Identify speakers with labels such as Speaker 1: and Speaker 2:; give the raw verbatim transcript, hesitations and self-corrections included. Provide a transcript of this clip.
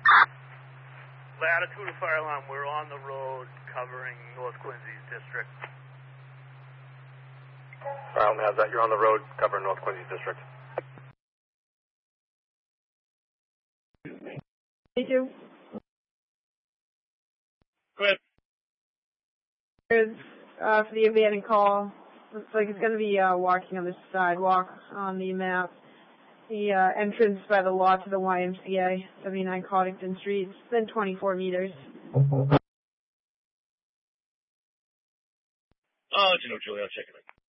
Speaker 1: Latitude of fire alarm, we're on the road covering North Quincy's district.
Speaker 2: Island has that. You're on the road covering North Quincy's district.
Speaker 3: Thank you.
Speaker 1: Go ahead.
Speaker 3: There's, uh, for the abandoned call, looks like it's going to be uh, walking on the sidewalk on the map. The uh, entrance by the lot to the Y M C A, seventy-nine Coddington Street, then twenty-four meters.
Speaker 1: Oh, you know, Julie, I'll check it out.